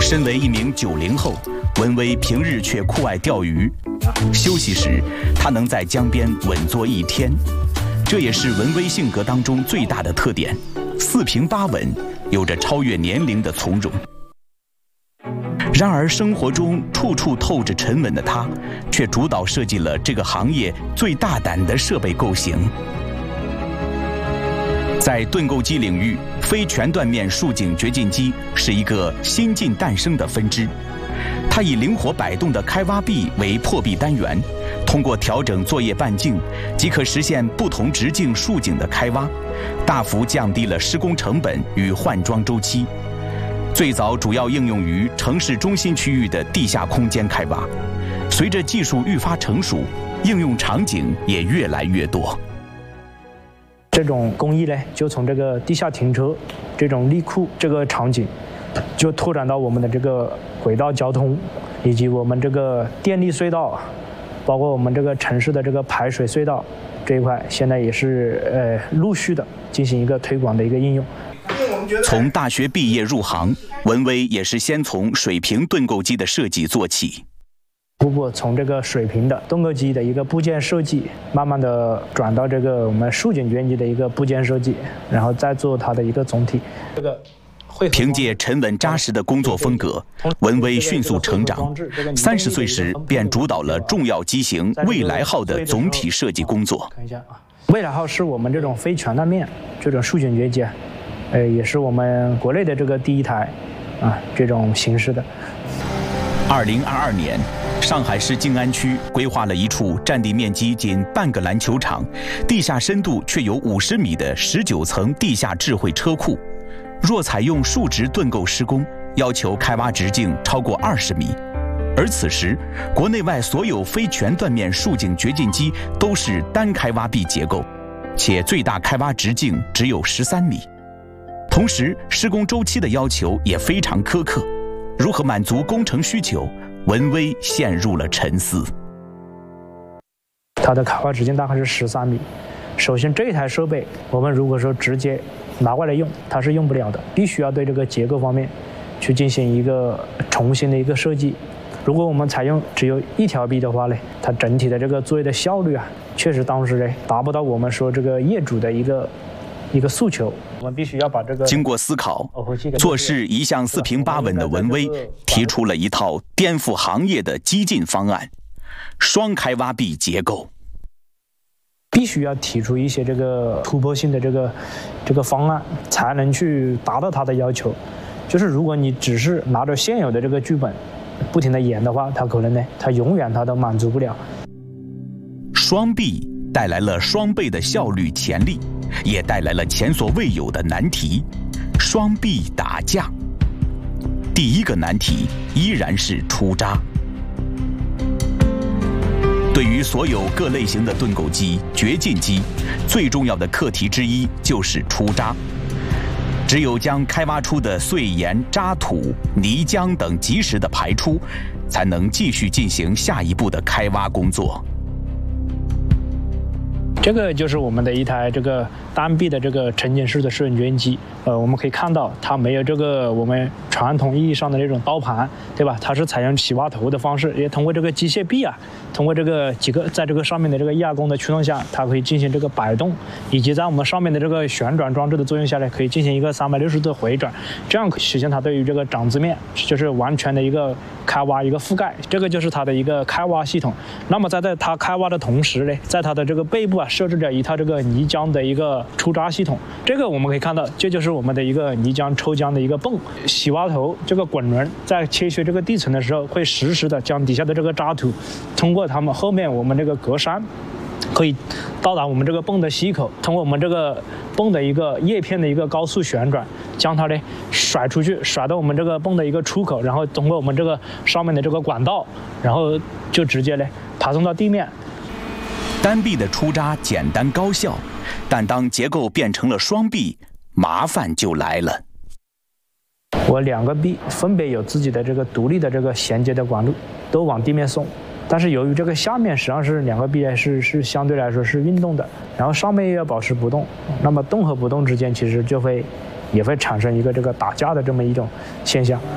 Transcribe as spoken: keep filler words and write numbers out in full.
身为一名九零后，文威平日却酷爱钓鱼，休息时他能在江边稳坐一天，这也是文威性格当中最大的特点，四平八稳，有着超越年龄的从容。然而生活中处处透着沉稳的他，却主导设计了这个行业最大胆的设备构型。在盾构机领域，非全断面竖井掘进机是一个新近诞生的分支。它以灵活摆动的开挖臂为破壁单元，通过调整作业半径，即可实现不同直径竖井的开挖，大幅降低了施工成本与换装周期。最早主要应用于城市中心区域的地下空间开挖，随着技术愈发成熟，应用场景也越来越多。 这种工艺呢，就从这个地下停车、这种利库这个场景，就拓展到我们的这个轨道交通，以及我们这个电力隧道，包括我们这个城市的这个排水隧道这一块，现在也是呃陆续的进行一个推广的一个应用。 从大学毕业入行，文威也是先从水平盾构机的设计做起。 逐步从这个水平的盾构机的一个部件设计，慢慢的转到这个我们竖井掘进机的一个部件设计，然后再做它的一个总体。这个凭借沉稳扎实的工作风格，文威迅速成长。三十岁时便主导了重要机型未来号的总体设计工作。 看一下啊，未来号是我们这种非全断面这种竖井掘机，呃，也是我们国内的这个第一台啊这种形式的。 二零二二年。上海市静安区规划了一处占地面积仅半个篮球场、地下深度却有五十米的十九层地下智慧车库。若采用竖直盾构施工，要求开挖直径超过二十米。而此时，国内外所有非全断面竖井掘进机都是单开挖臂结构，且最大开挖直径只有十三米。同时，施工周期的要求也非常苛刻。如何满足工程需求？文威陷入了沉思。 它的开挖直径大概是十三米。首先，这台设备我们如果说直接拿过来用，它是用不了的，必须要对这个结构方面去进行一个重新的一个设计。如果我们采用只有一条臂的话呢，它整体的这个作业的效率啊，确实当时呢达不到我们说这个业主的一个一个诉求。我们必须要把这个经过思考，做事一向四平八稳的文威提出了一套颠覆行业的激进方案——双开挖臂结构。 必须要提出一些这个突破性的这个这个方案，才能去达到它的要求。就是如果你只是拿着现有的这个剧本，不停的演的话，它可能呢，它永远它都满足不了。 双臂带来了双倍的效率潜力。也带来了前所未有的难题——双臂打架。第一个难题依然是出渣。对于所有各类型的盾构机、掘进机，最重要的课题之一就是出渣。只有将开挖出的碎岩、渣土、泥浆等及时的排出，才能继续进行下一步的开挖工作。 这个就是我们的一台这个单臂的这个沉井式的摄影掘进机，呃，我们可以看到它没有这个我们传统意义上的那种刀盘，对吧？它是采用起挖头的方式，也通过这个机械臂啊，通过这个几个在这个上面的这个压工的驱动下，它可以进行这个摆动，以及在我们上面的这个旋转装置的作用下呢，可以进行一个三百六十度回转，这样实现它对于这个掌子面就是完全的一个开挖一个覆盖，这个就是它的一个开挖系统。那么在在它开挖的同时呢，在它的这个背部啊设置着一套这个泥浆的一个出渣系统，这个我们可以看到，这就是我们的一个泥浆抽浆的一个泵。洗挖头这个滚轮在切削这个地层的时候，会实时的将底下的这个渣土通过它们后面我们这个格栅，可以到达我们这个泵的吸口，通过我们这个泵的一个叶片的一个高速旋转，将它呢甩出去，甩到我们这个泵的一个出口，然后通过我们这个上面的这个管道，然后就直接呢爬送到地面。 单臂的出渣简单高效，但当结构变成了双臂，麻烦就来了。 我两个臂分别有自己的这个独立的这个衔接的管路，都往地面送。但是由于这个下面实际上是两个臂是是相对来说是运动的，然后上面又要保持不动，那么动和不动之间其实就会也会产生一个这个打架的这么一种现象。